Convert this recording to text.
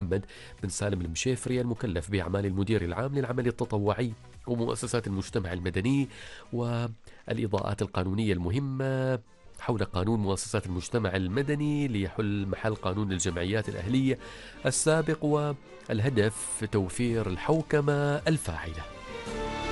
محمد بن سالم المشيفري المكلف بأعمال المدير العام للعمل التطوعي ومؤسسات المجتمع المدني والإضاءات القانونية المهمة حول قانون مؤسسات المجتمع المدني ليحل محل قانون الجمعيات الأهلية السابق، والهدف توفير الحوكمة الفاعلة.